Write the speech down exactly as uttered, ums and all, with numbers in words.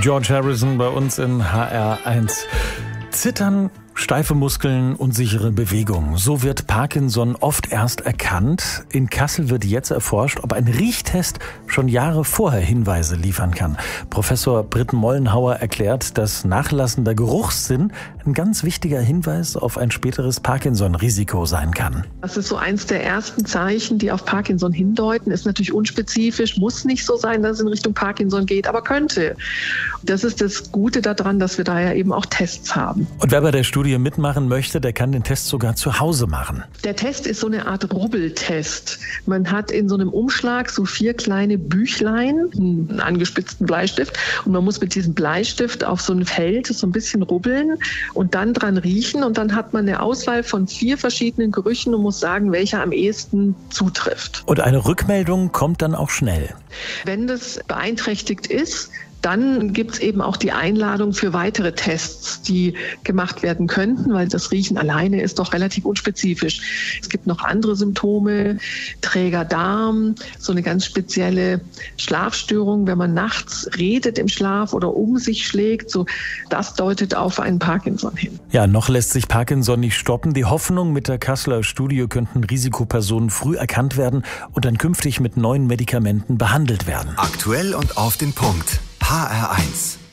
George Harrison bei uns in H R eins. Zittern, steife Muskeln, unsichere Bewegung. So wird Parkinson oft erst erkannt. In Kassel wird jetzt erforscht, ob ein Riechtest schon Jahre vorher Hinweise liefern kann. Professor Britt Mollenhauer erklärt, dass nachlassender Geruchssinn ein ganz wichtiger Hinweis auf ein späteres Parkinson-Risiko sein kann. Das ist so eins der ersten Zeichen, die auf Parkinson hindeuten. Ist natürlich unspezifisch, muss nicht so sein, dass es in Richtung Parkinson geht, aber könnte. Das ist das Gute daran, dass wir da ja eben auch Tests haben. Und wer bei der Studie mitmachen möchte, der kann den Test sogar zu Hause machen. Der Test ist so eine Art Rubbeltest. Man hat in so einem Umschlag so vier kleine Büchlein, einen angespitzten Bleistift, und man muss mit diesem Bleistift auf so ein Feld so ein bisschen rubbeln und dann dran riechen, und dann hat man eine Auswahl von vier verschiedenen Gerüchen und muss sagen, welcher am ehesten zutrifft. Und eine Rückmeldung kommt dann auch schnell. Wenn das beeinträchtigt ist, dann gibt es eben auch die Einladung für weitere Tests, die gemacht werden könnten, weil das Riechen alleine ist doch relativ unspezifisch. Es gibt noch andere Symptome, träger Darm, so eine ganz spezielle Schlafstörung, wenn man nachts redet im Schlaf oder um sich schlägt. So, das deutet auf einen Parkinson hin. Ja, noch lässt sich Parkinson nicht stoppen. Die Hoffnung, mit der Kasseler Studie könnten Risikopersonen früh erkannt werden und dann künftig mit neuen Medikamenten behandelt werden. Aktuell und auf den Punkt. H R eins.